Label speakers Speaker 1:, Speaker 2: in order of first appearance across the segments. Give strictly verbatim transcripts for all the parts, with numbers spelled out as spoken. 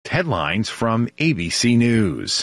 Speaker 1: latest headlines from A B C News.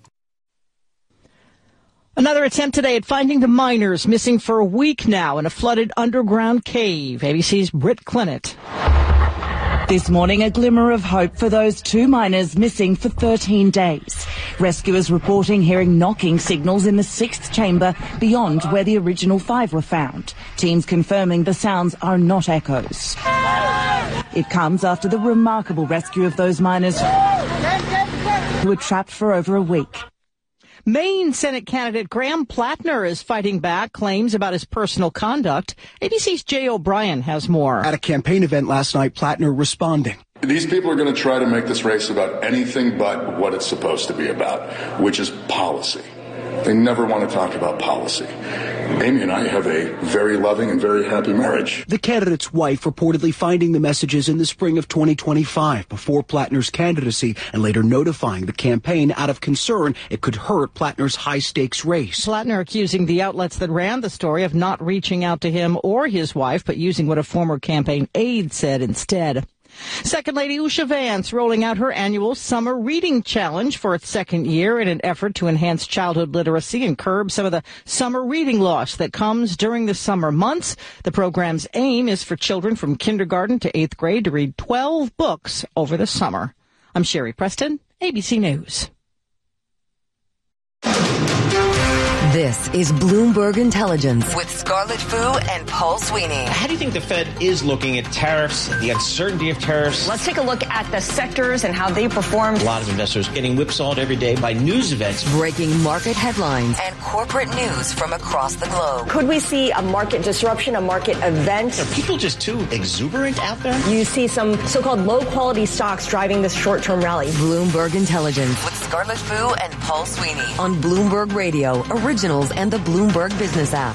Speaker 2: Another attempt today at finding the miners missing for a week now in a flooded underground cave. A B C's Britt Clinett.
Speaker 3: This morning, a glimmer of hope for those two miners missing for thirteen days. Rescuers reporting hearing knocking signals in the sixth chamber beyond where the original five were found. Teams confirming the sounds are not echoes. It comes after the remarkable rescue of those miners who were trapped for over a week.
Speaker 2: Maine Senate candidate Graham Plattner is fighting back claims about his personal conduct. A B C's Jay O'Brien has more.
Speaker 4: At a campaign event last night, Plattner responding.
Speaker 5: These people are going to try to make this race about anything but what it's supposed to be about, which is policy. They never want to talk about policy. Amy and I have a very loving and very happy marriage.
Speaker 4: The candidate's wife reportedly finding the messages in the spring of twenty twenty-five before Plattner's candidacy and later notifying the campaign out of concern it could hurt Plattner's high-stakes race.
Speaker 2: Plattner accusing the outlets that ran the story of not reaching out to him or his wife, but using what a former campaign aide said instead. Second Lady Usha Vance rolling out her annual Summer Reading Challenge for its second year in an effort to enhance childhood literacy and curb some of the summer reading loss that comes during the summer months. The program's aim is for children from kindergarten to eighth grade to read twelve books over the summer. I'm Sherry Preston, A B C News.
Speaker 6: This is Bloomberg Intelligence with Scarlett Fu and Paul Sweeney.
Speaker 7: How do you think the Fed is looking at tariffs, the uncertainty of tariffs?
Speaker 8: Let's take a look at the sectors and how they performed.
Speaker 7: A lot of investors getting whipsawed every day by news events.
Speaker 6: Breaking market headlines and corporate news from across the globe.
Speaker 8: Could we see a market disruption, a market event?
Speaker 7: Are people just too exuberant out there?
Speaker 8: You see some so-called low-quality stocks driving this short-term rally.
Speaker 6: Bloomberg Intelligence with Scarlett Fu and Paul Sweeney on Bloomberg Radio, Originals and the Bloomberg Business app.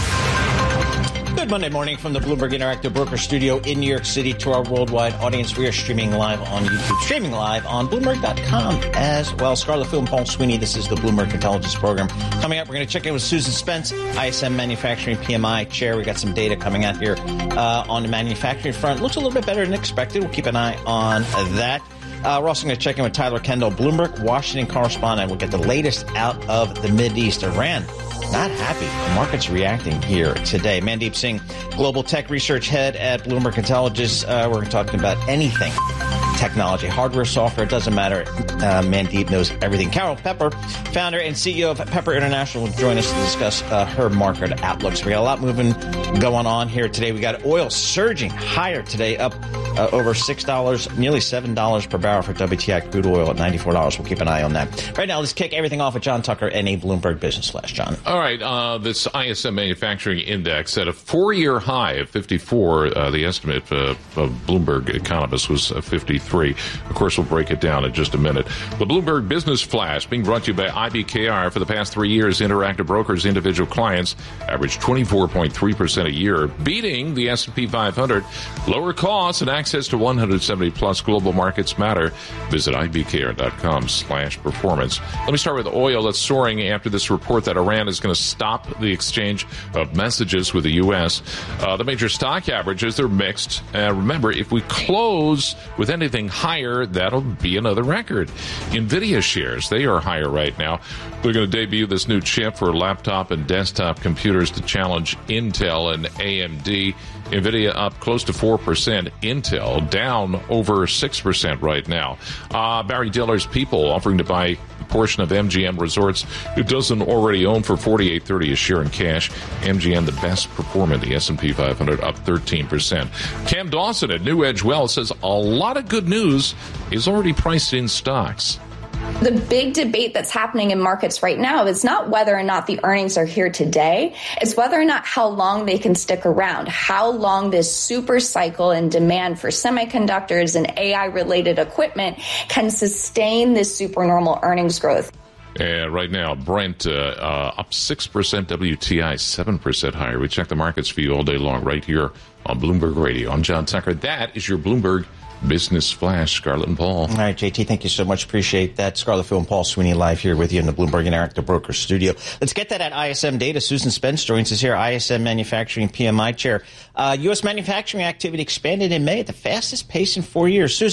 Speaker 7: Good Monday morning from the Bloomberg Interactive Broker Studio in New York City to our worldwide audience. We are streaming live on YouTube, streaming live on Bloomberg dot com as well. Scarlett Fu and Paul Sweeney, this is the Bloomberg Intelligence Program. Coming up, we're going to check in with Susan Spence, I S M Manufacturing P M I Chair. We got some data coming out here uh, on the manufacturing front. Looks a little bit better than expected. We'll keep an eye on that. Uh, we're also going to check in with Tyler Kendall, Bloomberg Washington correspondent. We'll get the latest out of the Mideast. Iran, not happy. The market's reacting here today. Mandeep Singh, Global Tech Research Head at Bloomberg Intelligence. Uh, we're talking about anything technology, hardware, software, it doesn't matter. Uh, Mandeep knows everything. Carol Pepper, founder and C E O of Pepper International, will join us to discuss uh, her market outlook. So we got a lot moving going on here today. We got oil surging higher today, up uh, over six dollars, nearly seven dollars per barrel for W T I crude oil at ninety-four dollars. We'll keep an eye on that. Right now, let's kick everything off with John Tucker and a Bloomberg Business Flash. John.
Speaker 9: All right. Uh, this I S M Manufacturing Index at a four-year high of fifty-four. Uh, the estimate uh, of Bloomberg economists was uh, fifty-three. Of course, we'll break it down in just a minute. The Bloomberg Business Flash being brought to you by I B K R. For the past three years, Interactive Brokers' individual clients averaged twenty-four point three percent a year, beating the S and P five hundred. Lower costs and access to one hundred seventy plus global markets matter. Visit I B K R dot com slash performance. Let me start with oil that's soaring after this report that Iran is going to stop the exchange of messages with the U S. Uh, the major stock averages, they're mixed. Uh, remember, if we close with anything higher, that'll be another record. NVIDIA shares, they are higher right now. They're going to debut this new chip for laptop and desktop computers to challenge Intel and A M D. NVIDIA up close to four percent. Intel down over six percent right now. Uh, Barry Diller's People offering to buy a portion of M G M Resorts it doesn't already own for forty-eight thirty a share in cash. M G M, the best performer in the S and P five hundred, up thirteen percent. Cam Dawson at New Edge Wealth says a lot of good news is already priced in stocks.
Speaker 10: The big debate that's happening in markets right now is not whether or not the earnings are here today. It's whether or not how long they can stick around, how long this super cycle in demand for semiconductors and A I-related equipment can sustain this supernormal earnings growth.
Speaker 9: And right now, Brent uh, uh, up six percent, W T I seven percent higher. We check the markets for you all day long right here on Bloomberg Radio. I'm John Tucker. That is your Bloomberg Business Flash. Scarlett and Paul.
Speaker 7: All right, J T, thank you so much. Appreciate that. Scarlett Fu and Paul Sweeney live here with you in the Bloomberg Interactive Broker Studio. Let's get that at I S M data. Susan Spence joins us here, I S M Manufacturing P M I Chair. Uh, U S manufacturing activity expanded in May at the fastest pace in four years. Susan,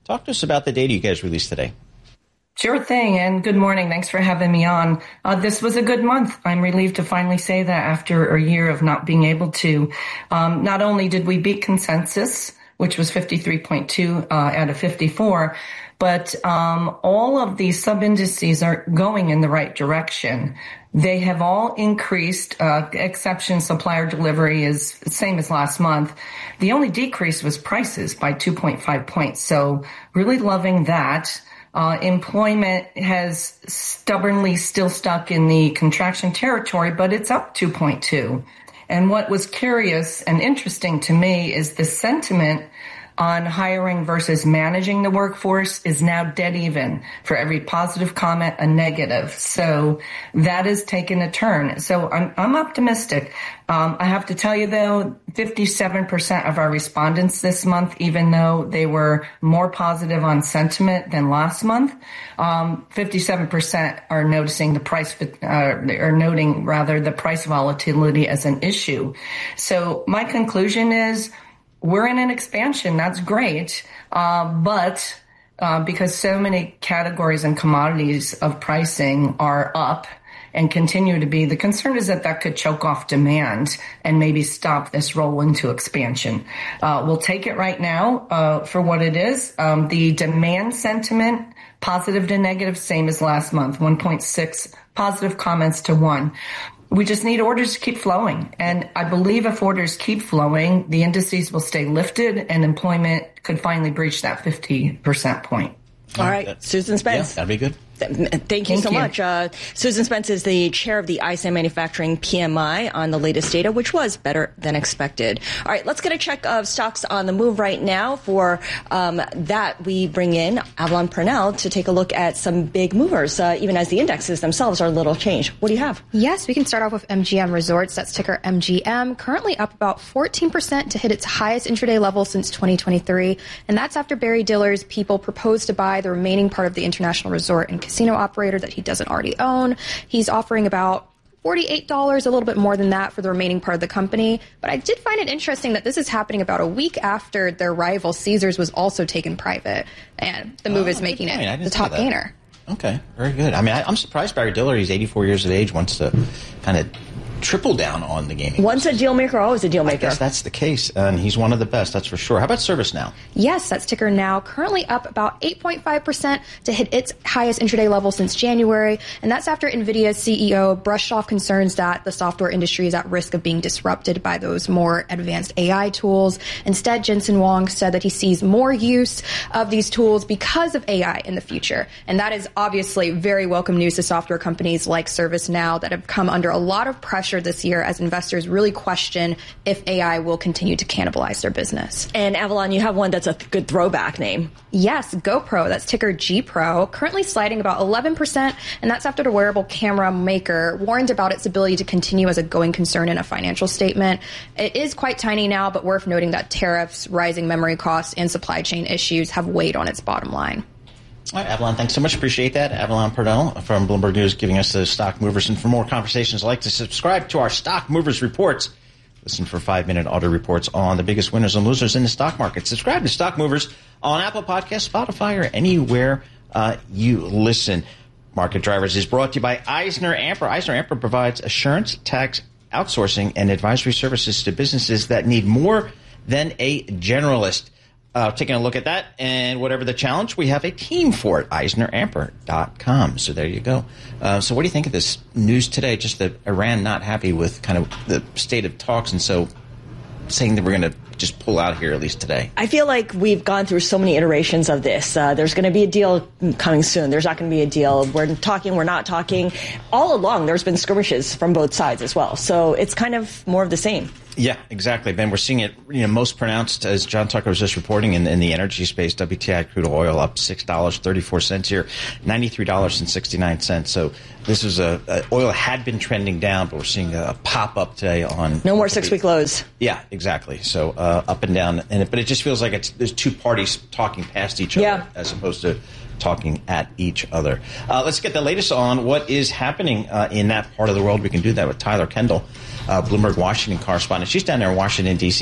Speaker 7: Talk to us about the data you guys released today.
Speaker 11: Sure thing, and good morning. Thanks for having me on. Uh, this was a good month. I'm relieved to finally say that after a year of not being able to. Um, not only did we beat consensus, which was fifty-three point two uh, out of fifty-four, but um, all of these sub-indices are going in the right direction. They have all increased, uh, exception supplier delivery is the same as last month. The only decrease was prices by two point five points, so really loving that. Uh, employment has stubbornly still stuck in the contraction territory, but it's up two point two. And what was curious and interesting to me is the sentiment on hiring versus managing the workforce is now dead even. For every positive comment, a negative. So that has taken a turn. So I'm, I'm optimistic. Um, I have to tell you though, fifty-seven percent of our respondents this month, even though they were more positive on sentiment than last month, um, fifty-seven percent are noticing the price, uh, are noting rather the price volatility as an issue. So my conclusion is, we're in an expansion. That's great. Uh, but uh, because so many categories and commodities of pricing are up and continue to be, the concern is that that could choke off demand and maybe stop this roll into expansion. Uh, we'll take it right now uh, for what it is. Um, the demand sentiment, positive to negative, same as last month, one point six positive comments to one. We just need orders to keep flowing. And I believe if orders keep flowing, the indices will stay lifted and employment could finally breach that fifty percent point.
Speaker 8: All right, Susan Spence.
Speaker 7: Yeah, that'd be good.
Speaker 8: Thank you
Speaker 11: Thank
Speaker 8: so
Speaker 11: you.
Speaker 8: much. Uh, Susan Spence is the chair of the I S M Manufacturing P M I on the latest data, which was better than expected. All right, let's get a check of stocks on the move right now. For um, that, we bring in Avalon Purnell to take a look at some big movers, uh, even as the indexes themselves are a little changed. What do you have?
Speaker 12: Yes, we can start off with M G M Resorts. That's ticker M G M, currently up about fourteen percent to hit its highest intraday level since twenty twenty-three. And that's after Barry Diller's people proposed to buy the remaining part of the international resort and casino operator that he doesn't already own. He's offering about forty-eight dollars, a little bit more than that for the remaining part of the company. But I did find it interesting that this is happening about a week after their rival Caesars was also taken private. And the move oh, is making it the top gainer.
Speaker 7: Okay, very good. I mean, I, I'm surprised Barry Diller, he's eighty-four years of age, wants to kind of triple down on the gaming.
Speaker 8: Once a deal maker, always a deal maker.
Speaker 7: I guess that's the case, and he's one of the best, that's for sure. How about ServiceNow?
Speaker 12: Yes, that's ticker now, currently up about eight point five percent to hit its highest intraday level since January, and that's after NVIDIA's C E O brushed off concerns that the software industry is at risk of being disrupted by those more advanced A I tools. Instead, Jensen Huang said that he sees more use of these tools because of A I in the future, and that is obviously very welcome news to software companies like ServiceNow that have come under a lot of pressure this year as investors really question if A I will continue to cannibalize their business.
Speaker 8: And Avalon, you have one that's a th- good throwback name.
Speaker 12: Yes, GoPro, that's ticker G Pro, currently sliding about eleven percent, and that's after the wearable camera maker warned about its ability to continue as a going concern in a financial statement. It is quite tiny now, but worth noting that tariffs, rising memory costs, and supply chain issues have weighed on its bottom line.
Speaker 7: All right, Avalon, thanks so much. Appreciate that. Avalon Purnell from Bloomberg News giving us the stock movers. And for more conversations, I'd like to subscribe to our stock movers reports. Listen for five-minute audio reports on the biggest winners and losers in the stock market. Subscribe to Stock Movers on Apple Podcasts, Spotify, or anywhere uh, you listen. Market Drivers is brought to you by Eisner Amper. Eisner Amper provides assurance, tax, outsourcing, and advisory services to businesses that need more than a generalist. Uh, taking a look at that, and whatever the challenge, we have a team for it, eisner amper dot com. So there you go. Uh, so what do you think of this news today? Just that Iran not happy with kind of the state of talks, and so saying that we're going to just pull out here at least today.
Speaker 8: I feel like we've gone through so many iterations of this. Uh, there's going to be a deal coming soon. There's not going to be a deal. We're talking, we're not talking. All along, there's been skirmishes from both sides as well. So it's kind of more of the same.
Speaker 7: Yeah, exactly, Ben. We're seeing it, you know, most pronounced, as John Tucker was just reporting, in, in the energy space. W T I crude oil up six dollars and thirty-four cents here, ninety-three dollars and sixty-nine cents. So this is a, a oil had been trending down, but we're seeing a pop up today on
Speaker 8: no more six week lows.
Speaker 7: Yeah, exactly. So uh, up and down, and it, but it just feels like it's there's two parties talking past each other
Speaker 8: yeah.
Speaker 7: as opposed to talking at each other. Uh, let's get the latest on what is happening uh, in that part of the world. We can do that with Tyler Kendall, uh, Bloomberg Washington correspondent. She's down there in Washington, D C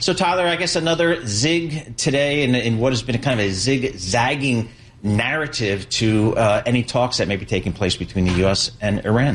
Speaker 7: So, Tyler, I guess another zig today in, in what has been kind of a zig-zagging narrative to uh, any talks that may be taking place between the U S and Iran.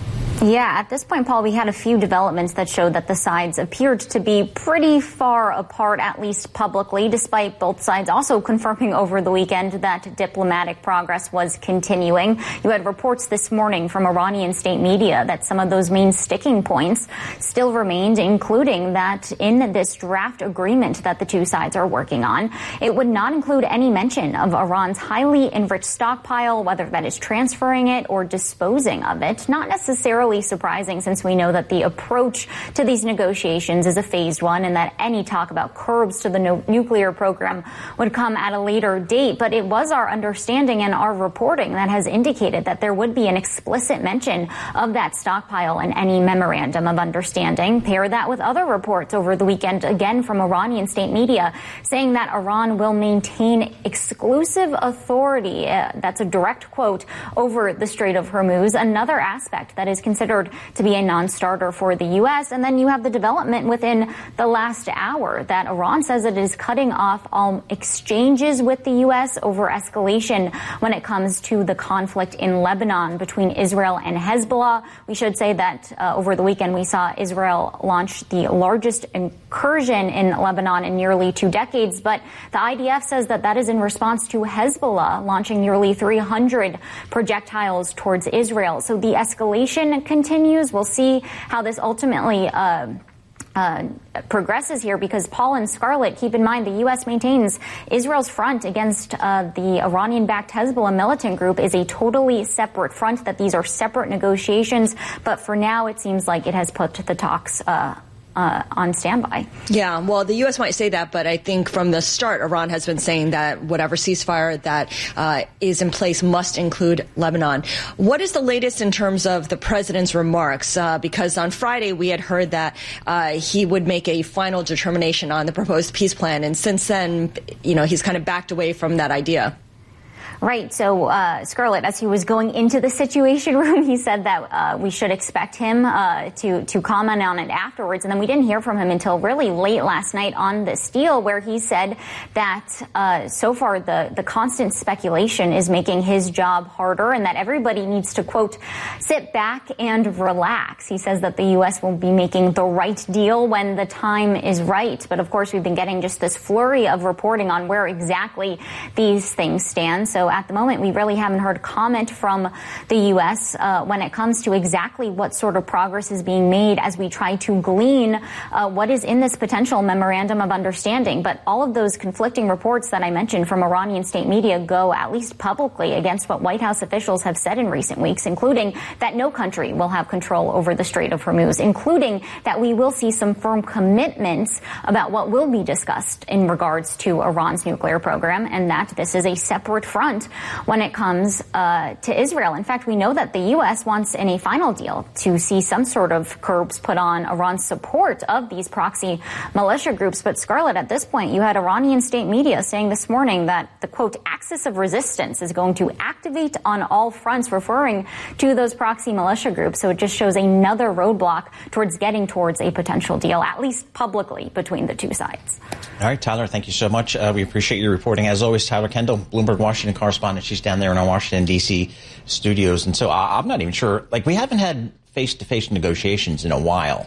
Speaker 13: Yeah, at this point, Paul, we had a few developments that showed that the sides appeared to be pretty far apart, at least publicly, despite both sides also confirming over the weekend that diplomatic progress was continuing. You had reports this morning from Iranian state media that some of those main sticking points still remained, including that in this draft agreement that the two sides are working on, it would not include any mention of Iran's highly enriched stockpile, whether that is transferring it or disposing of it. Not necessarily surprising, since we know that the approach to these negotiations is a phased one and that any talk about curbs to the no- nuclear program would come at a later date. But it was our understanding and our reporting that has indicated that there would be an explicit mention of that stockpile in any memorandum of understanding. Pair that with other reports over the weekend, again from Iranian state media, saying that Iran will maintain exclusive authority, uh, that's a direct quote, over the Strait of Hormuz, another aspect that is considered to be a non-starter for the U S. And then you have the development within the last hour that Iran says it is cutting off all exchanges with the U S over escalation when it comes to the conflict in Lebanon between Israel and Hezbollah. We should say that uh, over the weekend we saw Israel launch the largest incursion in Lebanon in nearly two decades. But the I D F says that that is in response to Hezbollah launching nearly three hundred projectiles towards Israel. So the escalation continues. We'll see how this ultimately uh, uh, progresses here, because Paul and Scarlett, keep in mind, the U S maintains Israel's front against uh, the Iranian-backed Hezbollah militant group is a totally separate front, that these are separate negotiations. But for now, it seems like it has put the talks uh Uh, on standby.
Speaker 8: Yeah, well, the U S might say that, but I think from the start, Iran has been saying that whatever ceasefire that uh, is in place must include Lebanon. What is the latest in terms of the president's remarks? Uh, because on Friday, we had heard that uh, he would make a final determination on the proposed peace plan. And since then, you know, he's kind of backed away from that idea.
Speaker 13: Right. So, uh, Scarlett, as he was going into the Situation Room, he said that uh, we should expect him uh, to to comment on it afterwards. And then we didn't hear from him until really late last night on this deal, where he said that uh, so far the, the constant speculation is making his job harder and that everybody needs to, quote, sit back and relax. He says that the U S will be making the right deal when the time is right. But, of course, we've been getting just this flurry of reporting on where exactly these things stand. So at the moment, we really haven't heard comment from the U S uh, when it comes to exactly what sort of progress is being made as we try to glean uh, what is in this potential memorandum of understanding. But all of those conflicting reports that I mentioned from Iranian state media go, at least publicly, against what White House officials have said in recent weeks, including that no country will have control over the Strait of Hormuz, including that we will see some firm commitments about what will be discussed in regards to Iran's nuclear program, and that this is a separate front when it comes uh, to Israel. In fact, we know that the U S wants in a final deal to see some sort of curbs put on Iran's support of these proxy militia groups. But, Scarlett, at this point, you had Iranian state media saying this morning that the, quote, axis of resistance is going to activate on all fronts, referring to those proxy militia groups. So it just shows another roadblock towards getting towards a potential deal, at least publicly, between the two sides.
Speaker 7: All right, Tyler, thank you so much. Uh, we appreciate your reporting. As always, Tyler Kendall, Bloomberg Washington correspondent. She's down there in our Washington, D C studios. And so uh, I'm not even sure, like, we haven't had face-to-face negotiations in a while.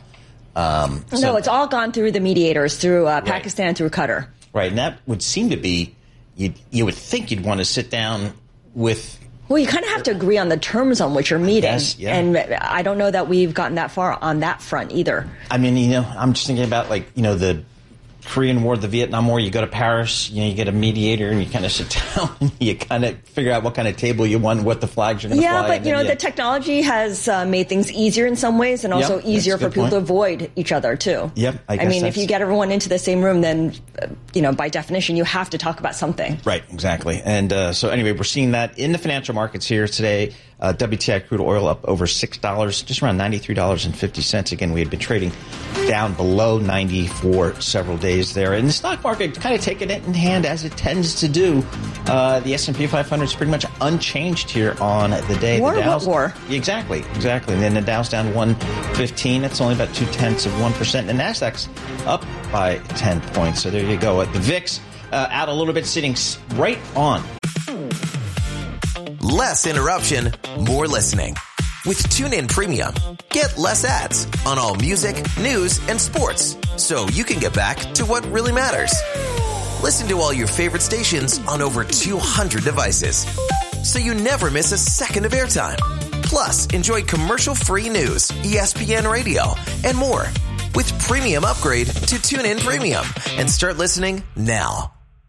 Speaker 7: Um,
Speaker 8: no,
Speaker 7: so,
Speaker 8: it's all gone through the mediators, through uh,
Speaker 7: right.
Speaker 8: Pakistan, through Qatar.
Speaker 7: Right, and that would seem to be, you'd, you would think you'd want to sit down with...
Speaker 8: Well, you kind of have to agree on the terms on which you're meeting.
Speaker 7: Yes, yeah.
Speaker 8: And I don't know that we've gotten that far on that front either.
Speaker 7: I mean, you know, I'm just thinking about, like, you know, the Korean War, the Vietnam War. You go to Paris, you know, you get a mediator, and you kind of sit down and you kind of figure out what kind of table you want, what the flags are going to
Speaker 8: yeah,
Speaker 7: fly.
Speaker 8: Yeah, but, you know, you... the technology has uh, made things easier in some ways, and also
Speaker 7: yep,
Speaker 8: easier for people point. to avoid each other, too.
Speaker 7: Yep, I guess
Speaker 8: I mean,
Speaker 7: that's...
Speaker 8: if you get everyone into the same room, then, uh, you know, by definition, you have to talk about something.
Speaker 7: Right, exactly. And uh, so, anyway, we're seeing that in the financial markets here today. Uh, W T I crude oil up over six dollars, just around ninety-three dollars and fifty cents. Again, we had been trading down below ninety for several days there. And the stock market kind of taking it in hand as it tends to do. Uh, the S and P five hundred is pretty much unchanged here on the day.
Speaker 8: War?
Speaker 7: The Dow's,
Speaker 8: What war?
Speaker 7: Exactly, exactly. And then the Dow's down one fifteen. That's only about two-tenths of one percent. And the Nasdaq's up by ten points. So there you go. The V I X uh, out a little bit, sitting right on.
Speaker 14: Less interruption, more listening. With TuneIn Premium, get less ads on all music, news, and sports, so you can get back to what really matters. Listen to all your favorite stations on over two hundred devices, so you never miss a second of airtime. Plus, enjoy commercial-free news, E S P N Radio, and more. With Premium Upgrade to TuneIn Premium, and start listening now.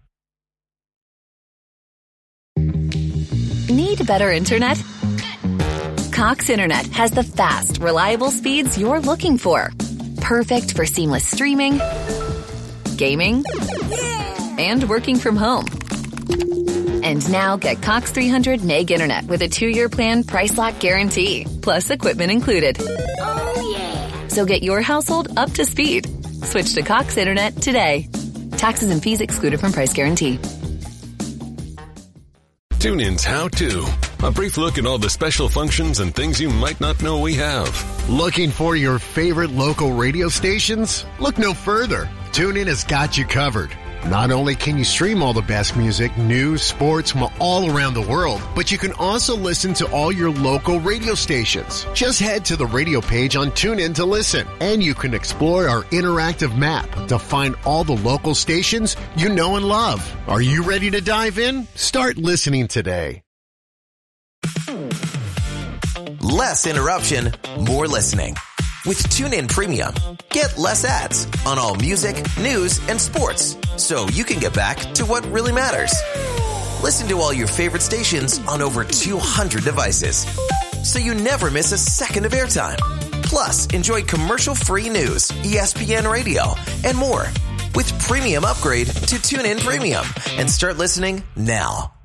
Speaker 15: Need better internet? Cox Internet has the fast, reliable speeds you're looking for. Perfect for seamless streaming, gaming, and working from home. And now get Cox three hundred meg internet with a two-year plan price lock guarantee, plus equipment included. Oh, yeah. So get your household up to speed. Switch to Cox Internet today. Taxes and fees excluded from price guarantee.
Speaker 16: TuneIn's How To. A brief look at all the special functions and things you might not know we have.
Speaker 17: Looking for your favorite local radio stations? Look no further. TuneIn has got you covered. Not only can you stream all the best music, news, sports from all around the world, but you can also listen to all your local radio stations. Just head to the radio page on TuneIn to listen, and you can explore our interactive map to find all the local stations you know and love. Are you ready to dive in? Start listening today.
Speaker 14: Less interruption, more listening. With TuneIn Premium, get less ads on all music, news, and sports, so you can get back to what really matters. Listen to all your favorite stations on over two hundred devices, so you never miss a second of airtime. Plus, enjoy commercial-free news, E S P N Radio, and more. With Premium Upgrade to TuneIn Premium, and start listening now.